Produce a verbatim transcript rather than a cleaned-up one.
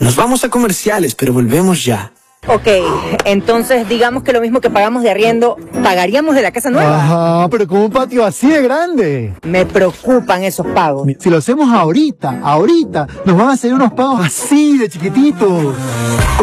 Nos vamos a comerciales, pero volvemos ya. Ok, entonces digamos que lo mismo que pagamos de arriendo, ¿pagaríamos de la casa nueva? Ajá, pero con un patio así de grande. Me preocupan esos pagos. Si lo hacemos ahorita, ahorita, nos van a hacer unos pagos así de chiquititos.